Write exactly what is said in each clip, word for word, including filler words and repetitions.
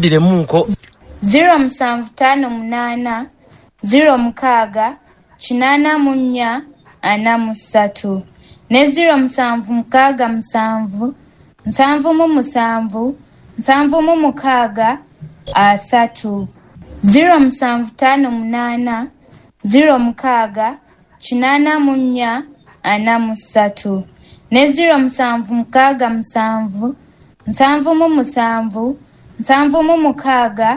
tudire munko zero musanvu tano munana zero mukaaga kinana munya ana musatu ne zero musanvu mukaaga musanvu nsanvu mu musanvu nsanvu mu mukaaga asatu zero musanvu tano munana zero mukaaga kinana munya ana musatu ne zero musanvu mukaaga musanvu nsanvu mu musanvu nsanvu mu mukaaga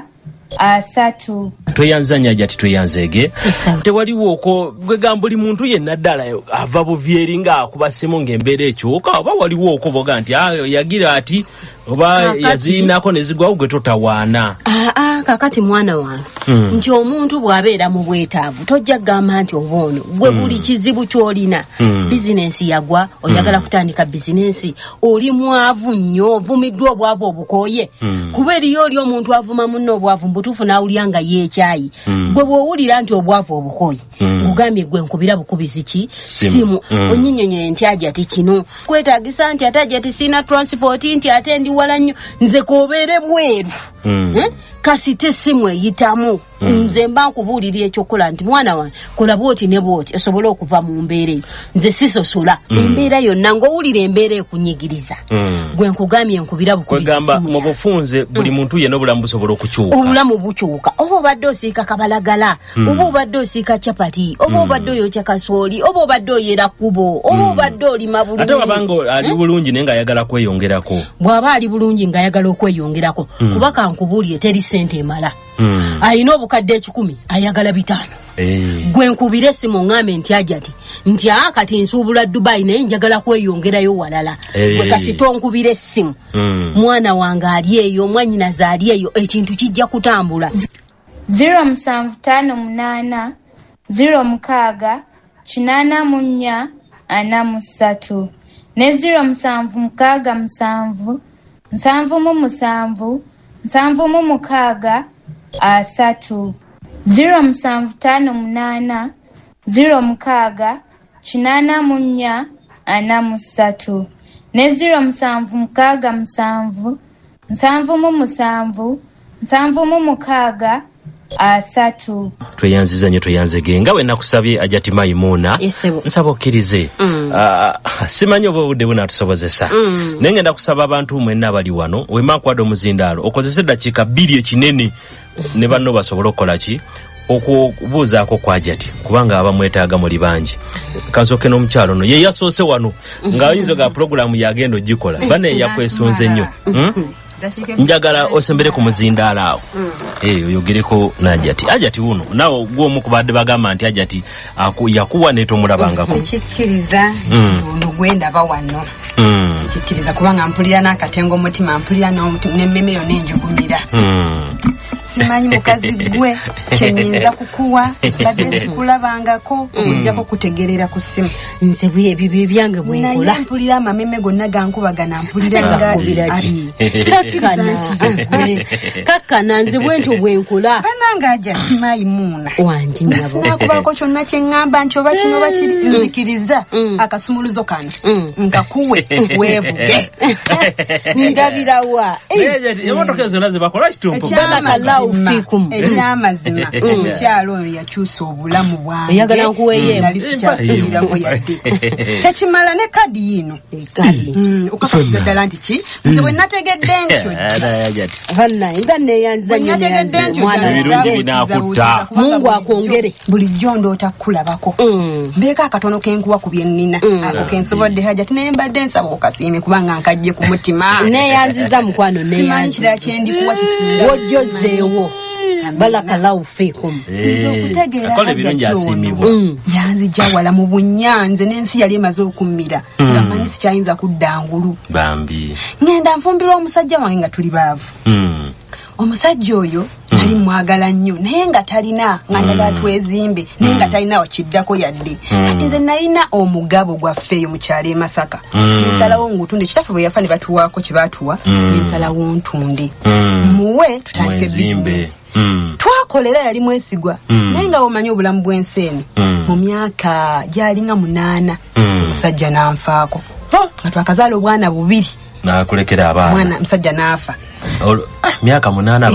asatu. Tweyanzanya jati tweyanzege tewaliwo oko gwegamba buli muntu yenna ddala ava buvyeri nga akubasemo ng'embeera ekyuka oba waliwo oko boga nti ayo yagira ati oba yaziinako ne zigwawo gwe totawaana. Aa kakati mwana wange hmm. nti omuntu bw'abeera mu bwetaavu tojja gamba nti oboono gwe buli hmm. kizibu ky'olina hmm. bizinensi yagwa oyagala hmm. kutandika bizinensi oli mwavu nnyo ovumiddwa obwavu obukooye hmm. kuba eriyo oli omuntu avuma munno obwavu mbutuufu n'awulira nga yeekyayi hmm. gwe bw'owulira nti obwavu obukooye hmm. ugambye gwe nkubira bukubizi ki simu hmm. onnyinyonyoye nti aja ti kino kwetaagisa nti ate aja ti sina transport nti ate ndi wala nnyo nze koobeere bweru hmm. eh? kasite simu eyitamu mm. nze mba nkubuulira ekyokola nti mwana wange kola bwoti ne bwoti osobola okuva mu mbeera eyo nze sisosola mm. embeera yonna ng'owulira embeera ekunyigiriza mm. gwe nkugambye nkubira bukugamba mu bufunze buli mm. muntu yenna obulamu busobola okukyuka obulamu bukyuka oba obadde osiika kabalagala mm. oba obadde osiika capati oba obadde mm. oyokya kasooli oba obadde oyera kkubo oba mm. obadde olima bulungi ate wabanga ali bulungi naye ng'ayagala kweyongerako bw'aba ali bulungi ng'ayagala okweyongerako mm. kuba kankubuulire teri sente emala mm. ayina obukadde ekikumi ayagala bitaano hey. gwe nkubire simu ngambe nti ajati nti akati nsuubula Dubai naye njagala kweyongerayo walala hey. gwe kasi tonkubire simu mm. mwana wange ali eyo mwannyinaze ali eyo ekintu kijja kutambula. zero musanvu tano munana zero mukaaga kinana munya ana musatu ne zero musanvu mukaaga musanvu nsanvu mu musanvu nsanvu mu mukaaga asatu zero musanvu tano munana zero mukaaga kinana munya ana musatu ne zero musanvu mukaaga musanvu nsanvu mu musanvu nsanvu mu mukaaga asatu. Tweyanziza nnyo tweyanzege nga we nakusabye ajati Maimuna nsaba okkirize mm. uh, simanyi oba obudde bunatusobozesa mm. naye ngenda kusaba abantu mwenna abali wano wemankwada omuzindaalo okozese eddakiika bbiri ekinene ne banno basobole okukola ki okubuuzaako kwa Ajati kubanga abamwetaaga muli bangi. Kansooke n'omukyalo no ye yasoose wano ng'ayinza ga pulogulaamu yagenda ogikola bane yakwesunze nnyo hmm? njagala osembere ku muzindaalo awo mm. eh oyogereko n'Ajati Ajati wuno nawo gwomu kubadde bagamba nti Ajati yakuwa ne tomulabangako kikkiriza ono gwenda bawano mm. kikkiriza kubanga mpulira n'akatengo mutima mpulira n'emmeme yonna enjugumira mm. simanyi mukazi gwe kyenyinza kukuwa badde kulabangako okujjako kutegerera ku simu nze bwe ebyo byange bwenkola naye mpulira amameme gonna gankubagana mpulira ngabiraki kakana kakana nze bwento bwenkola bananga aja Maimuna wanji nyabo nakubako kyonna kyeŋŋamba nti oba kino bakiri nzikiriza akasumuluzo kano nkakuwe weevuge ndabirawa emotoka ezo nazo bakola kitumpo fikum ekyamazima omukyalo oyo yakyusa obulamu bwange oyagala nkuweeye tekimala ne kadi yino okakasiza ddala nti ki nze bwe nategedde ntyo bannaye nga neeyanza nnyo Mungu akwongere bulijjo ndoota kulabako mbeeko akatono kenkuwa ku bye nnina ako kensobodde Hajati naye mbadde nsaba okasiime kubanga nkajje ku mutima neeyanziza mukwano neeyanzira kyendikuwa wojjozeewo balakallahu fikum akola ebirungi asiimibwa yanzija wala mu bunyanze n'ensi yali emaze okummira nga manyi sikyayinza kudda ngulu bambi ngenda nfumbirwa omusajja wange nga tuli baavu omusajja oyo nali mwagala nnyo naye nga talina nga njagala twezimbe naye nga talina wakiddako yadde ate nze nalina omugabo gwaffeeyo mu kyalo e Masaka nsalawo ngutunde kitaffe bwe yafa ne batuwaako kye baatuwa nsalawo ntunde muwe tutandike bizimbe twakolera yali mwesigwa naye nga omanyi obulamu bw'ensi eno mu myaka gyalinga munaana omusajja n'anfaako nga twakazaala obwana bubiri n'akulekera abaana mwana musajja n'afa myaka munaana